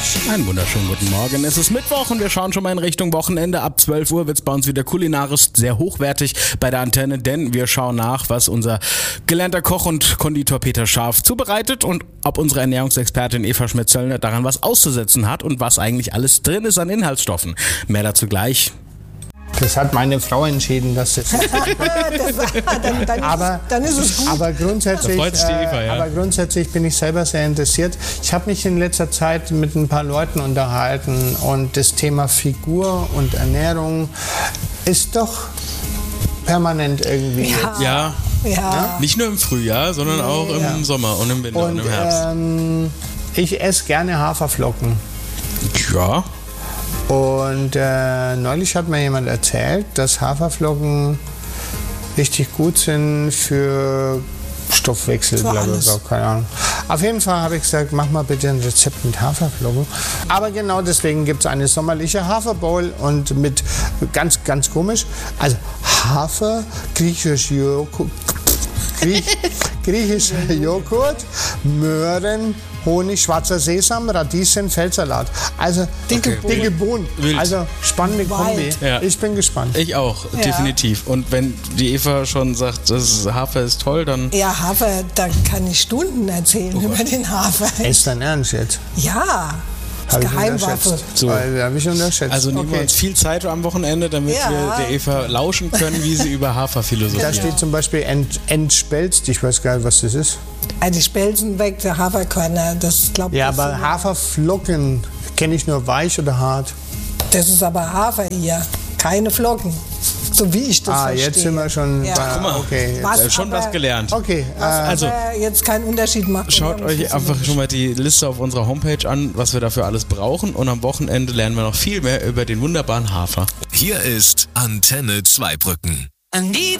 Einen wunderschönen guten Morgen. Es ist Mittwoch und wir schauen schon mal in Richtung Wochenende. Ab 12 Uhr wird es bei uns wieder kulinarisch sehr hochwertig bei der Antenne, denn wir schauen nach, was unser gelernter Koch und Konditor Peter Scharf zubereitet und ob unsere Ernährungsexpertin Eva Schmidt-Zöllner daran was auszusetzen hat und was eigentlich alles drin ist an Inhaltsstoffen. Mehr dazu gleich. Das hat meine Frau entschieden, dass das dann ist es gut. Aber grundsätzlich, Eva, ja. aber grundsätzlich bin ich selber sehr interessiert. Ich habe mich in letzter Zeit mit ein paar Leuten unterhalten und das Thema Figur und Ernährung ist doch permanent irgendwie. Ja. Ja. Nicht nur im Frühjahr, sondern auch im Sommer und im Winter und im Herbst. Ich esse gerne Haferflocken. Ja. Und neulich hat mir jemand erzählt, dass Haferflocken richtig gut sind für Stoffwechsel, glaube ich, keine Ahnung. Auf jeden Fall habe ich gesagt, mach mal bitte ein Rezept mit Haferflocken. Aber genau deswegen gibt es eine sommerliche Haferbowl und mit ganz, ganz komisch, also Hafer, griechischer Joghurt, Möhren, Honig, schwarzer Sesam, Radieschen, Feldsalat. Also dicke Bohnen. Wild. Also spannende Kombi. Ja. Ich bin gespannt. Ich auch, definitiv. Und wenn die Eva schon sagt, Hafer ist toll, dann... Ja, Hafer, da kann ich Stunden erzählen über den Hafer. Ist dein Ernst jetzt? Ja, Hab ich Geheimwaffe. unterschätzt. So. Habe ich unterschätzt. Also nehmen wir uns viel Zeit am Wochenende, damit wir der Eva lauschen können, wie sie über Hafer Da philosophiert. steht zum Beispiel entspelzt. Ich weiß gar nicht, was das ist. Die Spelzen weg, der Haferkörner, das glaube ich. Ja, aber Haferflocken kenne ich nur weich oder hart. Das ist aber Hafer hier, keine Flocken. So wie ich das verstehe. Jetzt sind wir schon Ja. bei, Guck mal, okay. schon was gelernt. Okay, Also Jetzt keinen Unterschied macht. schaut euch einfach schon mal die Liste auf unserer Homepage an, was wir dafür alles brauchen. Und am Wochenende lernen wir noch viel mehr über den wunderbaren Hafer. Hier ist Antenne Zweibrücken.